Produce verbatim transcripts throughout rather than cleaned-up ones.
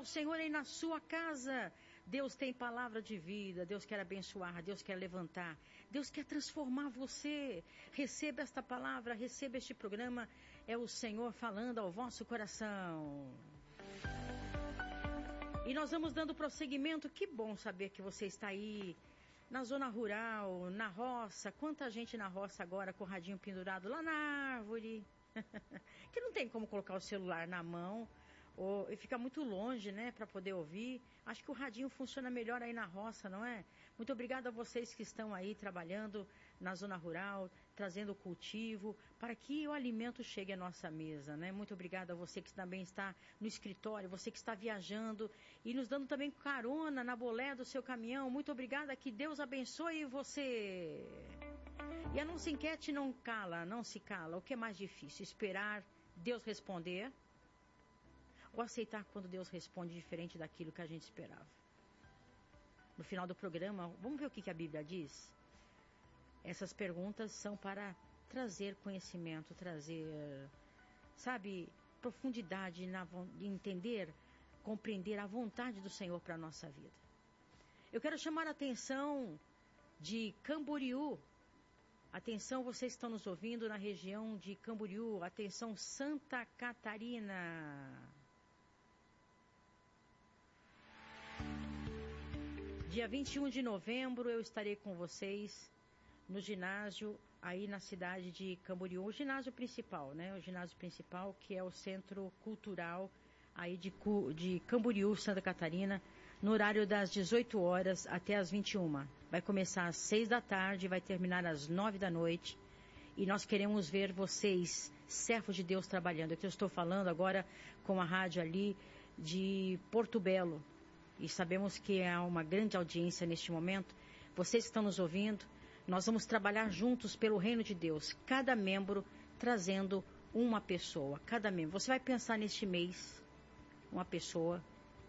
ao Senhor aí na sua casa. Deus tem palavra de vida, Deus quer abençoar, Deus quer levantar, Deus quer transformar você. Receba esta palavra, receba este programa, é o Senhor falando ao vosso coração. E nós vamos dando prosseguimento. Que bom saber que você está aí na zona rural, na roça. Quanta gente na roça agora com o radinho pendurado lá na árvore. Que não tem como colocar o celular na mão ou, e fica muito longe, né, para poder ouvir. Acho que o radinho funciona melhor aí na roça, não é? Muito obrigada a vocês que estão aí trabalhando na zona rural, trazendo o cultivo, para que o alimento chegue à nossa mesa, né? Muito obrigada a você que também está no escritório, você que está viajando e nos dando também carona na bolé do seu caminhão. Muito obrigada, que Deus abençoe você. E a nossa enquete não cala, não se cala. O que é mais difícil? Esperar Deus responder ou aceitar quando Deus responde diferente daquilo que a gente esperava? No final do programa, vamos ver o que a Bíblia diz? Essas perguntas são para trazer conhecimento, trazer, sabe, profundidade, na, de entender, compreender a vontade do Senhor para a nossa vida. Eu quero chamar a atenção de Camboriú. Atenção, vocês estão nos ouvindo na região de Camboriú. Atenção, Santa Catarina. Dia vinte e um de novembro eu estarei com vocês no ginásio aí na cidade de Camboriú. O ginásio principal, né? O ginásio principal, que é o Centro Cultural aí de, de Camboriú, Santa Catarina, no horário das dezoito horas até as vinte e uma. Vai começar às seis da tarde e vai terminar às nove da noite. E nós queremos ver vocês, servos de Deus, trabalhando. Aqui eu estou falando agora com a rádio ali de Porto Belo. E sabemos que há uma grande audiência neste momento. Vocês que estão nos ouvindo, nós vamos trabalhar juntos pelo reino de Deus. Cada membro trazendo uma pessoa. Cada membro. Você vai pensar neste mês, uma pessoa.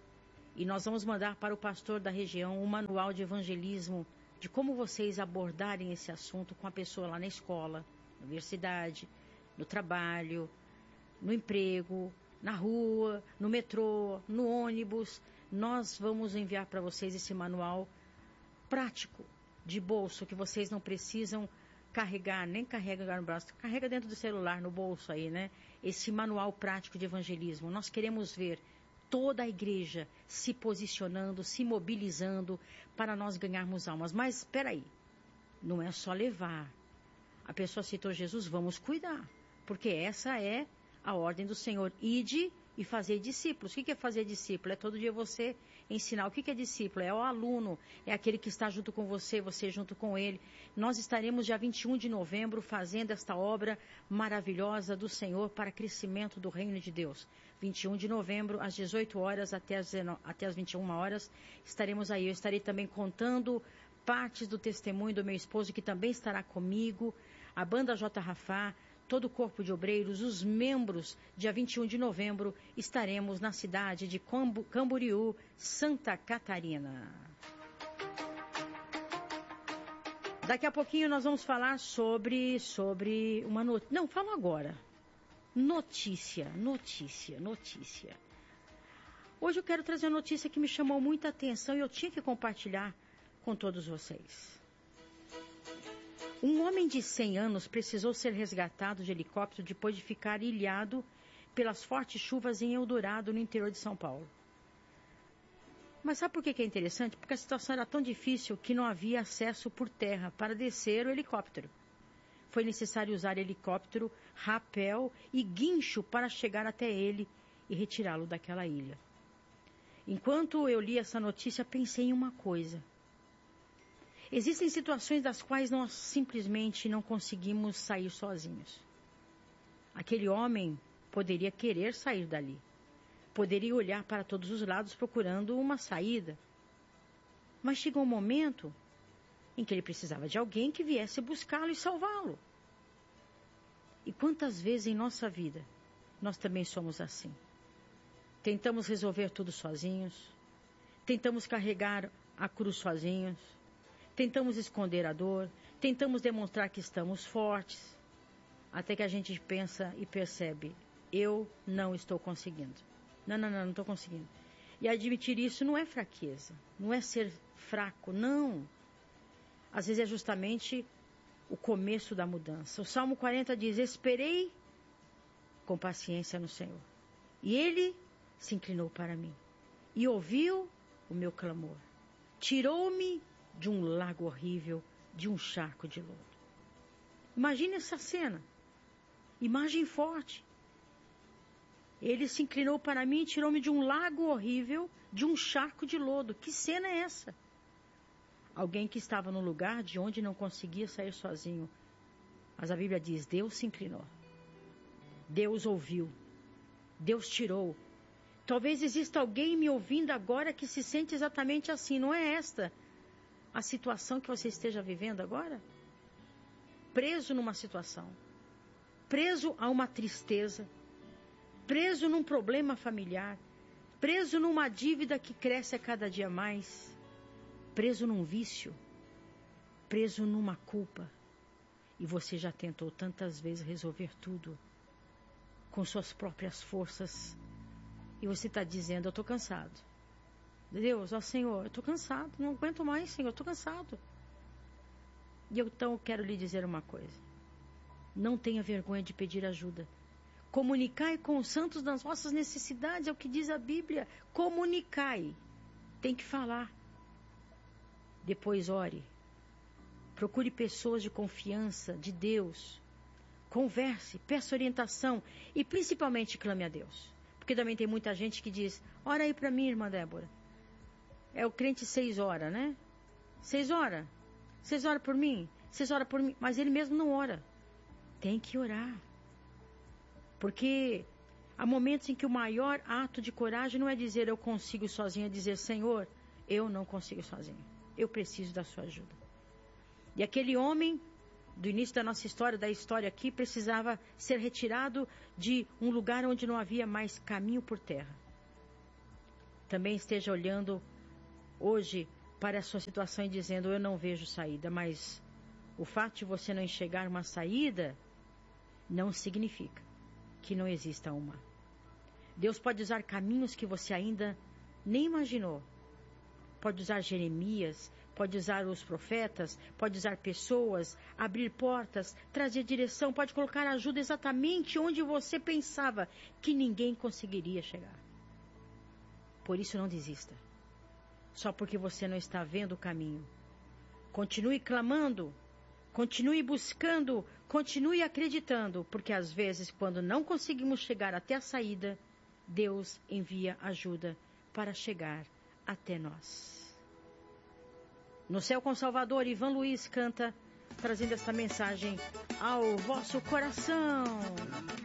E nós vamos mandar para o pastor da região um manual de evangelismo, de como vocês abordarem esse assunto com a pessoa lá na escola, na universidade, no trabalho, no emprego, na rua, no metrô, no ônibus. Nós vamos enviar para vocês esse manual prático, de bolso, que vocês não precisam carregar, nem carregar no braço, carrega dentro do celular, no bolso aí, né? Esse manual prático de evangelismo. Nós queremos ver toda a igreja se posicionando, se mobilizando para nós ganharmos almas. Mas espera aí, não é só levar. A pessoa citou Jesus, vamos cuidar, porque essa é a ordem do Senhor. Ide e fazer discípulos. O que é fazer discípulo? É todo dia você ensinar. O que é discípulo? É o aluno, é aquele que está junto com você, você junto com ele. Nós estaremos dia vinte e um de novembro fazendo esta obra maravilhosa do Senhor para crescimento do reino de Deus. vinte e um de novembro, às dezoito horas até as, até as vinte e uma horas, estaremos aí. Eu estarei também contando partes do testemunho do meu esposo, que também estará comigo, a banda J. Rafá, todo o corpo de obreiros, os membros. Dia vinte e um de novembro estaremos na cidade de Camboriú, Santa Catarina. Daqui a pouquinho nós vamos falar sobre, sobre uma notícia. Não, falo agora. Notícia, notícia, notícia. Hoje eu quero trazer uma notícia que me chamou muita atenção e eu tinha que compartilhar com todos vocês. Um homem de cem anos precisou ser resgatado de helicóptero depois de ficar ilhado pelas fortes chuvas em Eldorado, no interior de São Paulo. Mas sabe por que é interessante? Porque a situação era tão difícil que não havia acesso por terra para descer o helicóptero. Foi necessário usar helicóptero, rapel e guincho para chegar até ele e retirá-lo daquela ilha. Enquanto eu li essa notícia, pensei em uma coisa. Existem situações das quais nós simplesmente não conseguimos sair sozinhos. Aquele homem poderia querer sair dali. Poderia olhar para todos os lados procurando uma saída. Mas chegou um momento em que ele precisava de alguém que viesse buscá-lo e salvá-lo. E quantas vezes em nossa vida nós também somos assim? Tentamos resolver tudo sozinhos. Tentamos carregar a cruz sozinhos. Tentamos esconder a dor, tentamos demonstrar que estamos fortes, até que a gente pensa e percebe, eu não estou conseguindo. Não, não, não, não estou conseguindo. E admitir isso não é fraqueza, não é ser fraco, não. Às vezes é justamente o começo da mudança. O Salmo quarenta diz: esperei com paciência no Senhor, e Ele se inclinou para mim, e ouviu o meu clamor. Tirou-me de um lago horrível, de um charco de lodo. Imagine essa cena. Imagem forte. Ele se inclinou para mim e tirou-me de um lago horrível, de um charco de lodo. Que cena é essa? Alguém que estava num lugar de onde não conseguia sair sozinho. Mas a Bíblia diz: Deus se inclinou. Deus ouviu. Deus tirou. Talvez exista alguém me ouvindo agora que se sente exatamente assim. Não é esta a situação que você esteja vivendo agora? Preso numa situação. Preso a uma tristeza. Preso num problema familiar. Preso numa dívida que cresce a cada dia mais. Preso num vício. Preso numa culpa. E você já tentou tantas vezes resolver tudo com suas próprias forças. E você está dizendo: eu estou cansado. Deus, ó Senhor, eu estou cansado. Não aguento mais, Senhor, eu estou cansado. E eu então quero lhe dizer uma coisa. Não tenha vergonha de pedir ajuda. Comunicai com os santos das vossas necessidades, é o que diz a Bíblia. Comunicai. Tem que falar. Depois ore. Procure pessoas de confiança, de Deus. Converse, peça orientação e principalmente clame a Deus. Porque também tem muita gente que diz: ora aí para mim, irmã Débora. É o crente seis horas, né? Seis horas. Seis horas por mim. Seis horas por mim. Mas ele mesmo não ora. Tem que orar. Porque há momentos em que o maior ato de coragem não é dizer eu consigo sozinho, é dizer: Senhor, eu não consigo sozinho. Eu preciso da sua ajuda. E aquele homem, do início da nossa história, da história aqui, precisava ser retirado de um lugar onde não havia mais caminho por terra. Também esteja olhando hoje para a sua situação e dizendo: eu não vejo saída. Mas o fato de você não enxergar uma saída não significa que não exista uma. Deus pode usar caminhos que você ainda nem imaginou. Pode usar Jeremias, pode usar os profetas, pode usar pessoas, abrir portas, trazer direção, pode colocar ajuda exatamente onde você pensava que ninguém conseguiria chegar. Por isso não desista. Só porque você não está vendo o caminho. Continue clamando, continue buscando, continue acreditando, porque às vezes, quando não conseguimos chegar até a saída, Deus envia ajuda para chegar até nós. No Céu com Salvador, Ivan Luiz canta, trazendo esta mensagem ao vosso coração.